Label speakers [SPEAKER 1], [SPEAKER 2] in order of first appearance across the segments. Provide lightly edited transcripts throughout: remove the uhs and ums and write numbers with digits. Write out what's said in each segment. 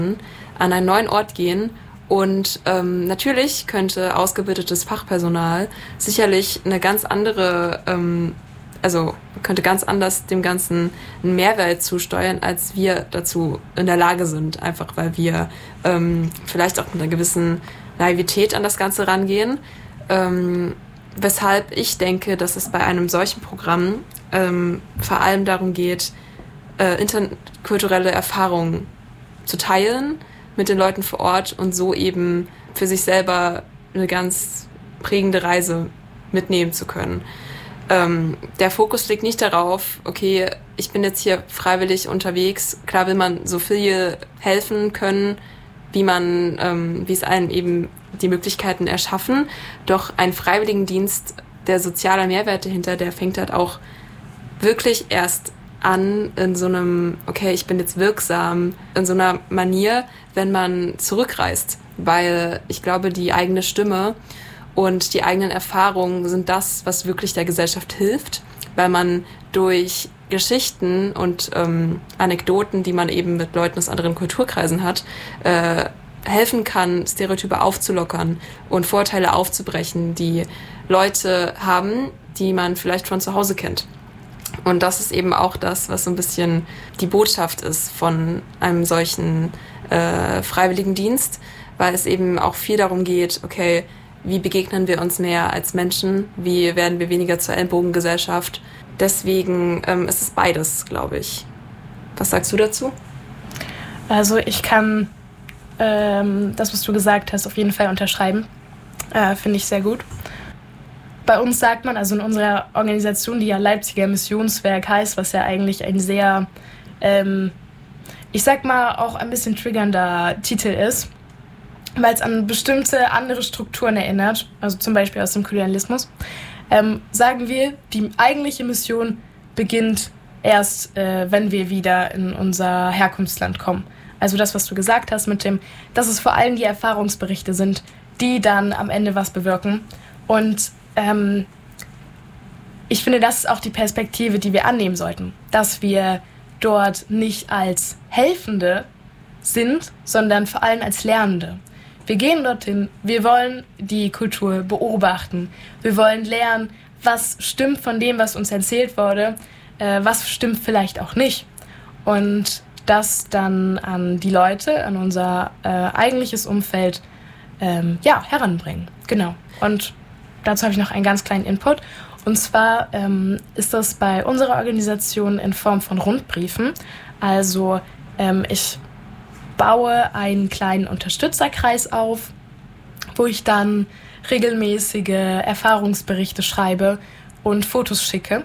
[SPEAKER 1] an einen neuen Ort gehen und natürlich könnte ausgebildetes Fachpersonal sicherlich eine ganz andere, also könnte ganz anders dem Ganzen einen Mehrwert zusteuern, als wir dazu in der Lage sind, einfach weil wir vielleicht auch mit einer gewissen Naivität an das Ganze rangehen. Weshalb ich denke, dass es bei einem solchen Programm vor allem darum geht, interkulturelle Erfahrungen zu teilen mit den Leuten vor Ort und so eben für sich selber eine ganz prägende Reise mitnehmen zu können. Der Fokus liegt nicht darauf, okay, ich bin jetzt hier freiwillig unterwegs. Klar will man so viel helfen können, wie es einem eben die Möglichkeiten erschaffen. Doch ein Freiwilligendienst, der soziale Mehrwert dahinter, der fängt halt auch wirklich erst an in so einem, okay, ich bin jetzt wirksam, in so einer Manier, wenn man zurückreist. Weil ich glaube, die eigene Stimme und die eigenen Erfahrungen sind das, was wirklich der Gesellschaft hilft, weil man durch Geschichten und Anekdoten, die man eben mit Leuten aus anderen Kulturkreisen hat, helfen kann, Stereotype aufzulockern und Vorurteile aufzubrechen, die Leute haben, die man vielleicht von zu Hause kennt. Und das ist eben auch das, was so ein bisschen die Botschaft ist von einem solchen Freiwilligendienst, weil es eben auch viel darum geht, okay, wie begegnen wir uns mehr als Menschen, wie werden wir weniger zur Ellbogengesellschaft. Deswegen ist es beides, glaube ich. Was sagst du dazu?
[SPEAKER 2] Also ich kann das, was du gesagt hast, auf jeden Fall unterschreiben. Finde ich sehr gut. Bei uns sagt man, also in unserer Organisation, die ja Leipziger Missionswerk heißt, was ja eigentlich ein sehr, ich sag mal, auch ein bisschen triggernder Titel ist, weil es an bestimmte andere Strukturen erinnert, also zum Beispiel aus dem Kolonialismus, sagen wir, die eigentliche Mission beginnt erst, wenn wir wieder in unser Herkunftsland kommen. Also das, was du gesagt hast mit dem, dass es vor allem die Erfahrungsberichte sind, die dann am Ende was bewirken. Und ich finde, das ist auch die Perspektive, die wir annehmen sollten, dass wir dort nicht als Helfende sind, sondern vor allem als Lernende. Wir gehen dorthin, wir wollen die Kultur beobachten, wir wollen lernen, was stimmt von dem, was uns erzählt wurde, was stimmt vielleicht auch nicht. Und das dann an die Leute, an unser eigentliches Umfeld heranbringen. Genau. Und dazu habe ich noch einen ganz kleinen Input. Und zwar ist das bei unserer Organisation in Form von Rundbriefen. Also ich baue einen kleinen Unterstützerkreis auf, wo ich dann regelmäßige Erfahrungsberichte schreibe und Fotos schicke.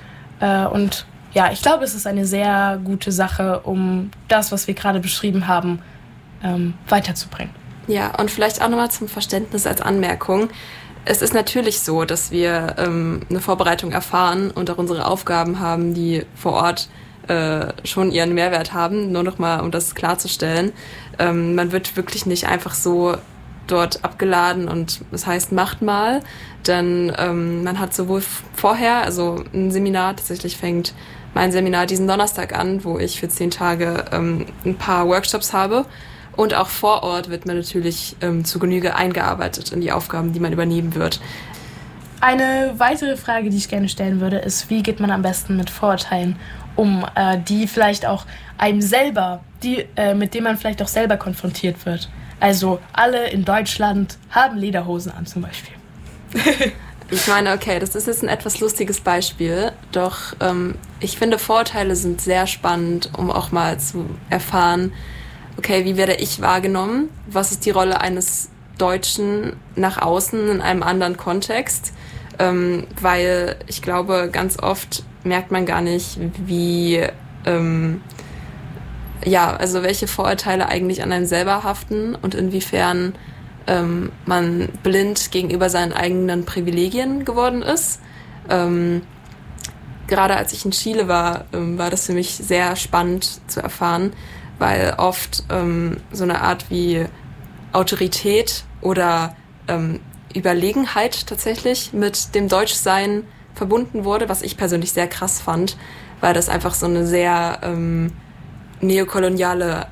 [SPEAKER 2] Und ja, ich glaube, es ist eine sehr gute Sache, um das, was wir gerade beschrieben haben, weiterzubringen.
[SPEAKER 1] Ja, und vielleicht auch nochmal zum Verständnis als Anmerkung. Es ist natürlich so, dass wir eine Vorbereitung erfahren und auch unsere Aufgaben haben, die vor Ort schon ihren Mehrwert haben. Nur nochmal, um das klarzustellen. Man wird wirklich nicht einfach so dort abgeladen und das heißt, macht mal. Denn man hat sowohl vorher, also ein Seminar, tatsächlich fängt mein Seminar diesen Donnerstag an, wo ich für 10 Tage ein paar Workshops habe. Und auch vor Ort wird man natürlich zu Genüge eingearbeitet in die Aufgaben, die man übernehmen wird.
[SPEAKER 2] Eine weitere Frage, die ich gerne stellen würde, ist, wie geht man am besten mit Vorurteilen um, die vielleicht auch einem selber, mit denen man vielleicht auch selber konfrontiert wird. Also alle in Deutschland haben Lederhosen an zum Beispiel.
[SPEAKER 1] Ich meine, okay, das ist jetzt ein etwas lustiges Beispiel, doch ich finde, Vorurteile sind sehr spannend, um auch mal zu erfahren, okay, wie werde ich wahrgenommen? Was ist die Rolle eines Deutschen nach außen in einem anderen Kontext? Weil ich glaube, ganz oft merkt man gar nicht, wie, also welche Vorurteile eigentlich an einem selber haften und inwiefern man blind gegenüber seinen eigenen Privilegien geworden ist. Gerade als ich in Chile war, war das für mich sehr spannend zu erfahren, weil oft so eine Art wie Autorität oder Überlegenheit tatsächlich mit dem Deutschsein verbunden wurde, was ich persönlich sehr krass fand, weil das einfach so eine sehr neokoloniale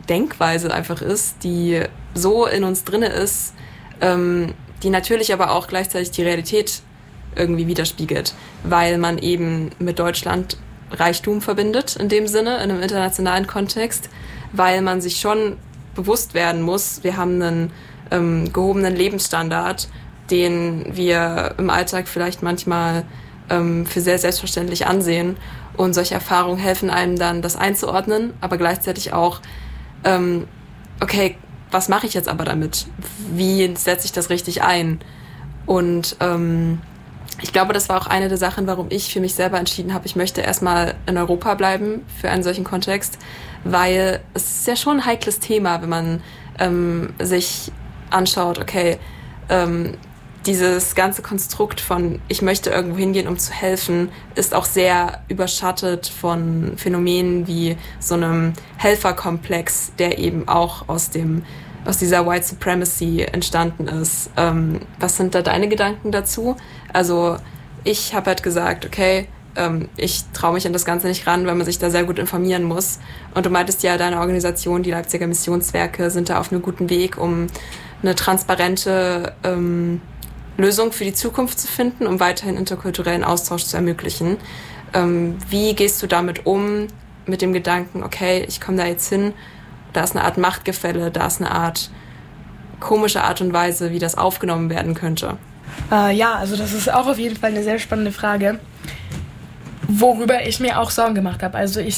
[SPEAKER 1] Denkweise einfach ist, die so in uns drinne ist, die natürlich aber auch gleichzeitig die Realität irgendwie widerspiegelt, weil man eben mit Deutschland Reichtum verbindet in dem Sinne, in einem internationalen Kontext, weil man sich schon bewusst werden muss, wir haben einen gehobenen Lebensstandard, den wir im Alltag vielleicht manchmal für sehr selbstverständlich ansehen. Und solche Erfahrungen helfen einem dann, das einzuordnen, aber gleichzeitig auch, okay, was mache ich jetzt aber damit? Wie setze ich das richtig ein? Und ich glaube, das war auch eine der Sachen, warum ich für mich selber entschieden habe, ich möchte erstmal in Europa bleiben für einen solchen Kontext, weil es ist ja schon ein heikles Thema, wenn man sich anschaut, okay, dieses ganze Konstrukt von ich möchte irgendwo hingehen, um zu helfen, ist auch sehr überschattet von Phänomenen wie so einem Helferkomplex, der eben auch aus dieser White Supremacy entstanden ist. Was sind da deine Gedanken dazu? Also ich habe halt gesagt, okay, ich traue mich an das Ganze nicht ran, weil man sich da sehr gut informieren muss. Und du meintest ja, deine Organisation, die Leipziger Missionswerke, sind da auf einem guten Weg, um eine transparente Lösung für die Zukunft zu finden, um weiterhin interkulturellen Austausch zu ermöglichen. Wie gehst du damit um, mit dem Gedanken, okay, ich komme da jetzt hin, da ist eine Art Machtgefälle, da ist eine Art komische Art und Weise, wie das aufgenommen werden könnte?
[SPEAKER 2] Ja, also das ist auch auf jeden Fall eine sehr spannende Frage, worüber ich mir auch Sorgen gemacht habe. Also ich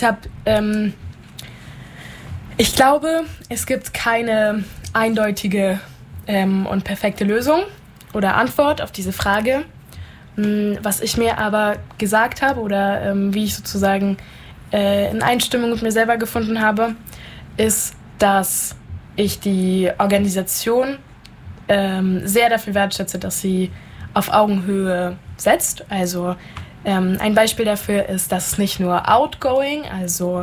[SPEAKER 2] glaube, es gibt keine eindeutige und perfekte Lösung oder Antwort auf diese Frage. Was ich mir aber gesagt habe oder wie ich sozusagen in Einstimmung mit mir selber gefunden habe, ist, dass ich die Organisation sehr dafür wertschätze, dass sie auf Augenhöhe setzt. Also ein Beispiel dafür ist, dass es nicht nur outgoing, also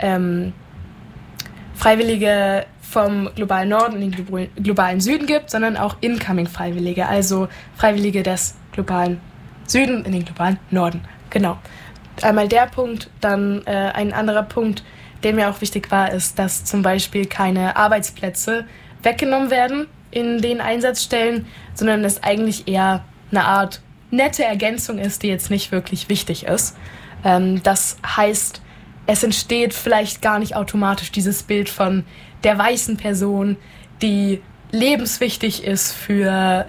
[SPEAKER 2] Freiwillige vom globalen Norden in den globalen Süden gibt, sondern auch incoming-Freiwillige, also Freiwillige des globalen Süden in den globalen Norden. Genau. Einmal der Punkt, dann ein anderer Punkt, der mir auch wichtig war, ist, dass zum Beispiel keine Arbeitsplätze weggenommen werden in den Einsatzstellen, sondern es eigentlich eher eine Art nette Ergänzung ist, die jetzt nicht wirklich wichtig ist. Das heißt, es entsteht vielleicht gar nicht automatisch dieses Bild von der weißen Person, die lebenswichtig ist für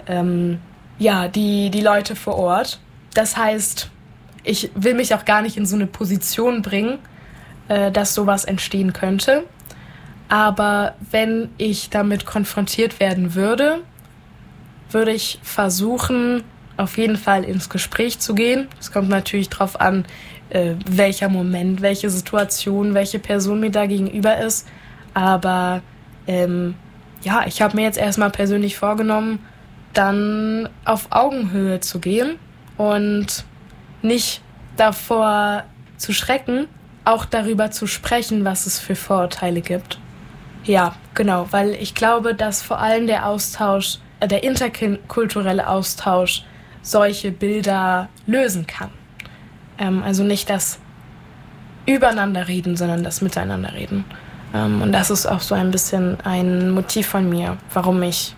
[SPEAKER 2] die Leute vor Ort. Das heißt, ich will mich auch gar nicht in so eine Position bringen, dass sowas entstehen könnte. Aber wenn ich damit konfrontiert werden würde, würde ich versuchen, auf jeden Fall ins Gespräch zu gehen. Es kommt natürlich darauf an, welcher Moment, welche Situation, welche Person mir da gegenüber ist. Aber ich habe mir jetzt erstmal persönlich vorgenommen, dann auf Augenhöhe zu gehen und nicht davor zu schrecken, auch darüber zu sprechen, was es für Vorurteile gibt. Ja, genau, weil ich glaube, dass vor allem der Austausch, der interkulturelle Austausch solche Bilder lösen kann. Also nicht das Übereinanderreden, sondern das Miteinanderreden. Und das ist auch so ein bisschen ein Motiv von mir, warum ich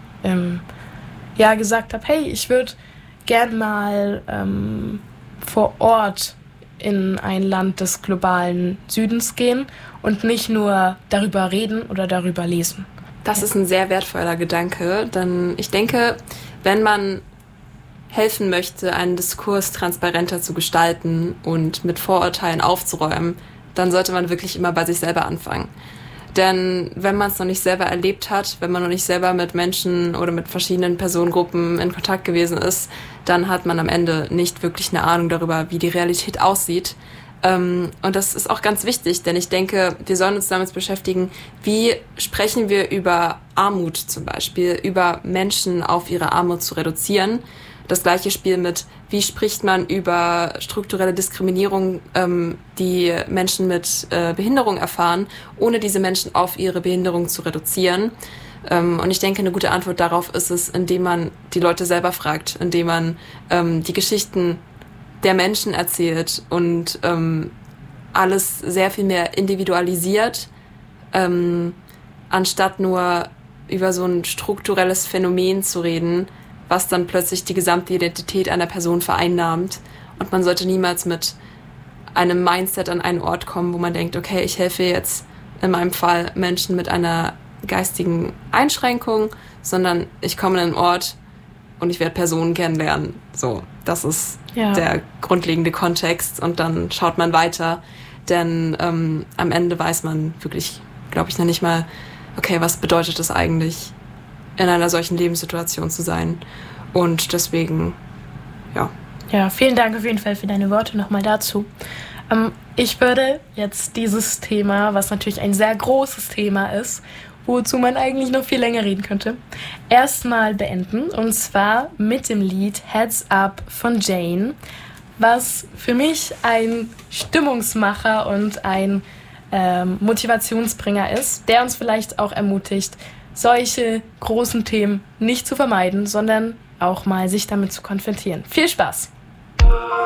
[SPEAKER 2] gesagt habe, hey, ich würde gern mal vor Ort in ein Land des globalen Südens gehen und nicht nur darüber reden oder darüber lesen.
[SPEAKER 1] Das ist ein sehr wertvoller Gedanke, denn ich denke, wenn man helfen möchte, einen Diskurs transparenter zu gestalten und mit Vorurteilen aufzuräumen, dann sollte man wirklich immer bei sich selber anfangen. Denn wenn man es noch nicht selber erlebt hat, wenn man noch nicht selber mit Menschen oder mit verschiedenen Personengruppen in Kontakt gewesen ist, dann hat man am Ende nicht wirklich eine Ahnung darüber, wie die Realität aussieht. Und das ist auch ganz wichtig, denn ich denke, wir sollen uns damit beschäftigen, wie sprechen wir über Armut zum Beispiel, über Menschen auf ihre Armut zu reduzieren. Das gleiche Spiel mit, wie spricht man über strukturelle Diskriminierung, die Menschen mit Behinderung erfahren, ohne diese Menschen auf ihre Behinderung zu reduzieren. Und ich denke, eine gute Antwort darauf ist es, indem man die Leute selber fragt, indem man die Geschichten der Menschen erzählt und alles sehr viel mehr individualisiert, anstatt nur über so ein strukturelles Phänomen zu reden, was dann plötzlich die gesamte Identität einer Person vereinnahmt. Und man sollte niemals mit einem Mindset an einen Ort kommen, wo man denkt, okay, ich helfe jetzt in meinem Fall Menschen mit einer geistigen Einschränkung, sondern ich komme an einen Ort und ich werde Personen kennenlernen. So, das ist der grundlegende Kontext und dann schaut man weiter, denn am Ende weiß man wirklich, glaube ich, noch nicht mal, okay, was bedeutet es eigentlich, in einer solchen Lebenssituation zu sein? Und deswegen, ja.
[SPEAKER 2] Ja, vielen Dank auf jeden Fall für deine Worte nochmal dazu. Ich würde jetzt dieses Thema, was natürlich ein sehr großes Thema ist, wozu man eigentlich noch viel länger reden könnte, erstmal beenden. Und zwar mit dem Lied Heads Up von Jane, was für mich ein Stimmungsmacher und ein Motivationsbringer ist, der uns vielleicht auch ermutigt, solche großen Themen nicht zu vermeiden, sondern auch mal sich damit zu konfrontieren. Viel Spaß!